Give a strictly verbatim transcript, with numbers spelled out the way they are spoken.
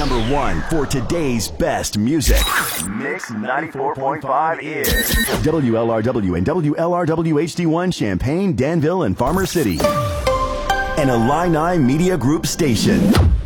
number one for today's best music. Mix ninety-four point five is W L R W and W L R W H D one Champaign, Danville, and Farmer City. An Illini Media Group station.